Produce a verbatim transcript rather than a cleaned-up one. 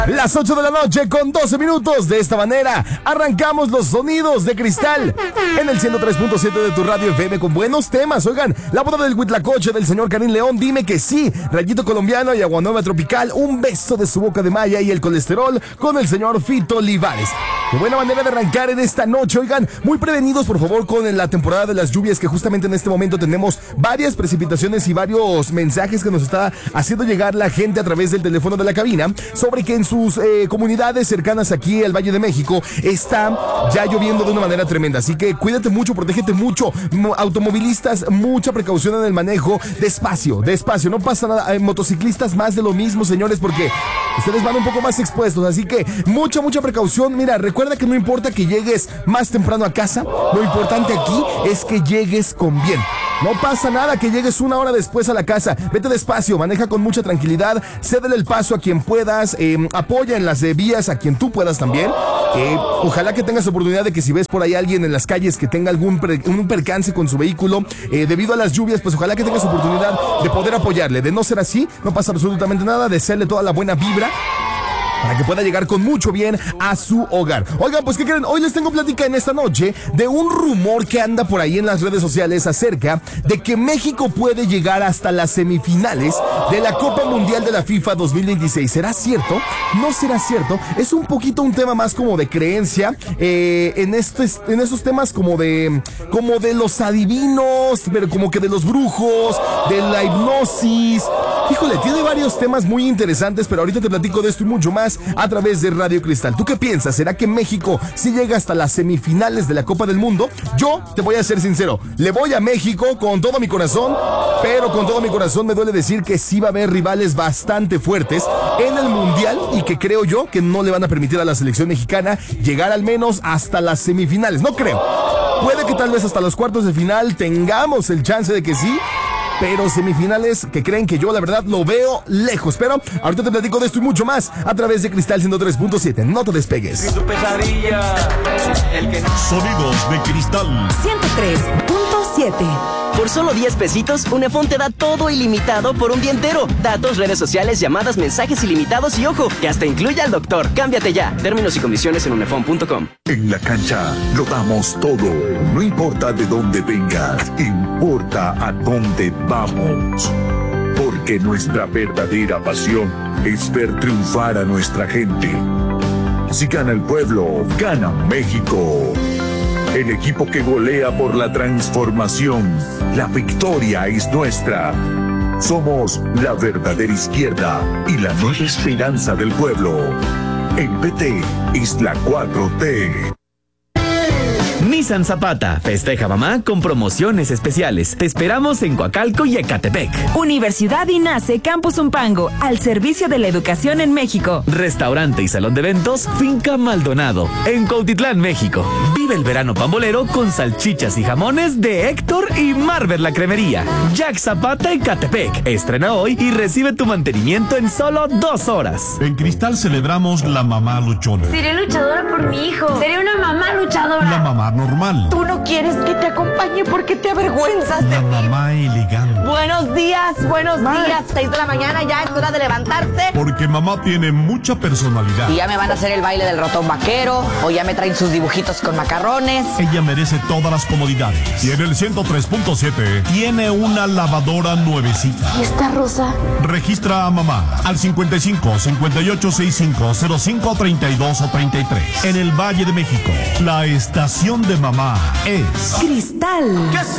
Las ocho de la noche con doce minutos. De esta manera arrancamos los sonidos de Cristal en el ciento tres punto siete de tu radio F M con buenos temas. Oigan, la boda del Huitlacoche del señor Karim León, dime que sí. Rayito colombiano y agua nueva tropical. Un beso de su boca de Maya y el colesterol con el señor Fito Olivares. Qué buena manera de arrancar en esta noche. Oigan, muy prevenidos por favor con la temporada de las lluvias, que justamente en este momento tenemos varias precipitaciones y varios mensajes que nos está haciendo llegar la gente a través del teléfono de la cabina sobre que en sus eh, comunidades cercanas aquí al Valle de México está ya lloviendo de una manera tremenda. Así que cuídate mucho, protégete mucho. Automovilistas, mucha precaución en el manejo. Despacio, despacio, no pasa nada. Eh, motociclistas, más de lo mismo, señores, porque ustedes van un poco más expuestos. Así que mucha, mucha precaución. Mira, recuerda que no importa que llegues más temprano a casa, lo importante aquí es que llegues con bien. No pasa nada que llegues una hora después a la casa. Vete despacio, maneja con mucha tranquilidad, cédele el paso a quien puedas, eh, apoya en las eh, vías a quien tú puedas también. Eh, ojalá que tengas oportunidad de que si ves por ahí a alguien en las calles que tenga algún pre, un percance con su vehículo eh, debido a las lluvias, pues ojalá que tengas oportunidad de poder apoyarle. De no ser así, no pasa absolutamente nada, desearle toda la buena vibra para que pueda llegar con mucho bien a su hogar. Oigan, pues ¿qué creen? Hoy les tengo plática en esta noche de un rumor que anda por ahí en las redes sociales acerca de que México puede llegar hasta las semifinales de la Copa Mundial de la FIFA dos mil veintiséis. ¿Será cierto? ¿No será cierto? Es un poquito un tema más como de creencia eh, en, estos, en estos temas como de, como de los adivinos, pero como que de los brujos, de la hipnosis. Híjole, tiene varios temas muy interesantes, pero ahorita te platico de esto y mucho más a través de Radio Cristal. ¿Tú qué piensas? ¿Será que México sí llega hasta las semifinales de la Copa del Mundo? Yo te voy a ser sincero, le voy a México con todo mi corazón, pero con todo mi corazón me duele decir que sí va a haber rivales bastante fuertes en el Mundial y que creo yo que no le van a permitir a la selección mexicana llegar al menos hasta las semifinales. No creo. Puede que tal vez hasta los cuartos de final tengamos el chance de que sí, pero semifinales que creen que yo la verdad lo veo lejos. Pero ahorita te platico de esto y mucho más a través de Cristal ciento tres punto siete. No te despegues. Sonidos de Cristal ciento tres punto siete. Por solo diez pesitos, Unefón te da todo ilimitado por un día entero. Datos, redes sociales, llamadas, mensajes ilimitados y ojo, que hasta incluye al doctor. Cámbiate ya. Términos y condiciones en unefón punto com. En la cancha lo damos todo. No importa de dónde vengas, importa a dónde vamos. Porque nuestra verdadera pasión es ver triunfar a nuestra gente. Si gana el pueblo, gana México. El equipo que golea por la transformación. La victoria es nuestra. Somos la verdadera izquierda y la nueva esperanza del pueblo. El P T es la cuatro T. Nissan Zapata festeja mamá con promociones especiales. Te esperamos en Coacalco y Ecatepec. Universidad INACE Campus Umpango, al servicio de la educación en México. Restaurante y salón de eventos Finca Maldonado, en Cuautitlán, México. Vive el verano pambolero con salchichas y jamones de Héctor y Marvel la Cremería. Jack Zapata Ecatepec. Estrena hoy y recibe tu mantenimiento en solo dos horas. En Cristal celebramos la mamá luchona. Seré luchadora por mi hijo. Seré una mamá luchadora. La mamá normal. Tú no quieres que te acompañe porque te avergüenzas de La mí. mamá elegante. Buenos días, buenos Ma. días. Seis de la mañana, ya es hora de levantarse. Porque mamá tiene mucha personalidad. Y ya me van a hacer el baile del ratón vaquero, o ya me traen sus dibujitos con macarrones. Ella merece todas las comodidades. Y en el ciento tres punto siete tiene una lavadora nuevecita. ¿Y esta rosa? Registra a mamá al cincuenta y cinco, cincuenta y ocho, sesenta y cinco, cero cinco, treinta y dos o treinta y tres. En el Valle de México, la estación de mamá es Cristal.